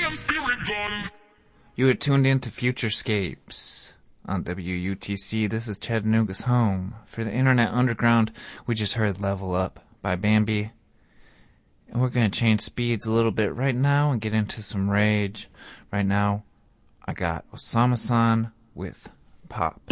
You are tuned into Futurescapes on WUTC. This is Chattanooga's home. For the Internet Underground, we just heard Level Up by Bambi. And we're going to change speeds a little bit right now and get into some rage. Right now, I got Osama-san with Pop.